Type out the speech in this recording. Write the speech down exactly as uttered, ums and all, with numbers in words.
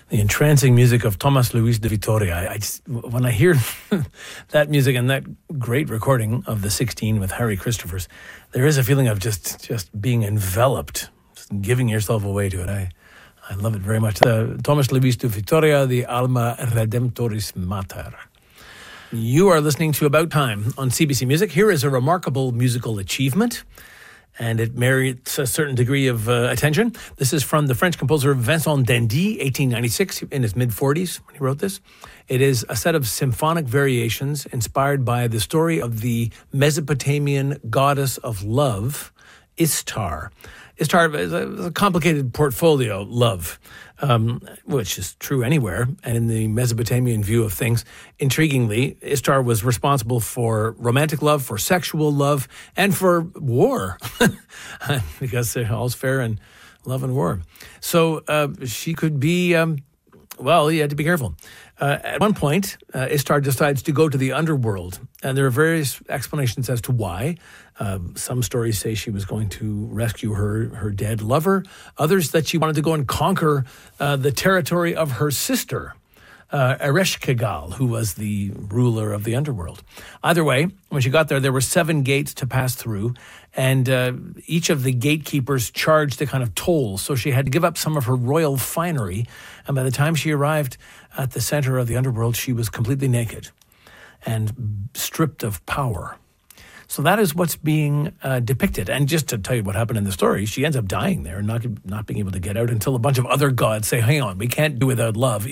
The entrancing music of Tomás Luis de Vitoria. I, I just, when I hear that music and that great recording of the sixteen with Harry Christophers, there is a feeling of just, just being enveloped, just giving yourself away to it. I, I love it very much. Uh, Tomás Luis de Vitoria, the Alma Redemptoris Mater. You are listening to About Time on C B C Music. Here is a remarkable musical achievement, and it merits a certain degree of uh, attention. This is from the French composer Vincent d'Indy, eighteen ninety-six, in his mid-forties when he wrote this. It is a set of symphonic variations inspired by the story of the Mesopotamian goddess of love, Ishtar. Ishtar is a, a complicated portfolio, love, um, which is true anywhere. And in the Mesopotamian view of things, intriguingly, Ishtar was responsible for romantic love, for sexual love, and for war, because all's fair in love and war. So uh, she could be, um, well, you had to be careful. Uh, at one point, uh, Ishtar decides to go to the underworld, and there are various explanations as to why. Uh, some stories say she was going to rescue her, her dead lover. Others that she wanted to go and conquer uh, the territory of her sister, uh, Ereshkigal, who was the ruler of the underworld. Either way, when she got there, there were seven gates to pass through, and uh, each of the gatekeepers charged a kind of toll, so she had to give up some of her royal finery, and by the time she arrived at the center of the underworld, she was completely naked and stripped of power. So that is what's being uh, depicted. And just to tell you what happened in the story, she ends up dying there and not, not being able to get out until a bunch of other gods say, hang on, we can't do without love.